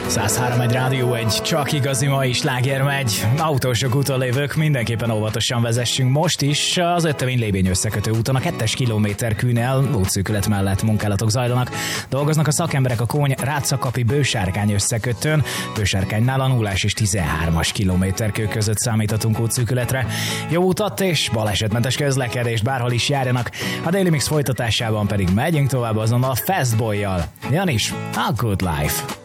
103.1 Rádió, egy csak igazi mai sláger megy. Autósok úton lévők, mindenképpen óvatosan vezessünk most is. Az Öttövény-Lébény összekötő úton a 2-es kilométerkűnél útszűkület mellett munkálatok zajlanak. Dolgoznak a szakemberek a Kóny-Rácakapi Bősárkány összekötőn. Bősárkánynál a 0 és 13-as kilométerkő között számíthatunk útszűkületre. Jó utat és balesetmentes közlekedést bárhol is járjanak. A Daily Mix folytatásában pedig megyünk tovább azonnal a Fastboy-jal. Janis, a Good Life.